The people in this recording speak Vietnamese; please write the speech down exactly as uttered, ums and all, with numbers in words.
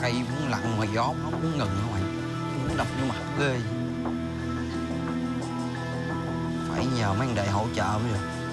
cây muốn lặn ngoài gió, nó muốn ngừng không mày? Muốn đập vô mặt ghê. Phải nhờ mấy anh đệ hỗ trợ mới được.